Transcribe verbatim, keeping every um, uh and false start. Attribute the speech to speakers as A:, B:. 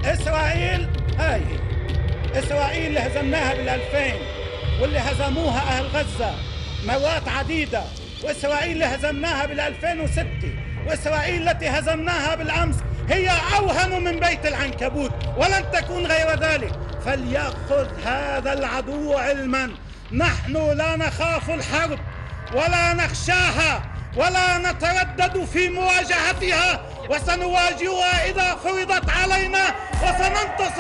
A: إسرائيل هاي إسرائيل اللي هزمناها بالألفين واللي هزموها أهل غزة مرات عديدة، وإسرائيل اللي هزمناها بالألفين وستة، وإسرائيل التي هزمناها بالأمس هي أوهن من بيت العنكبوت ولن تكون غير ذلك. فليأخذ هذا العدو علما، نحن لا نخاف الحرب ولا نخشاها ولا نتردد في مواجهتها، وسنواجهها إذا فرضت علينا وسننتصر.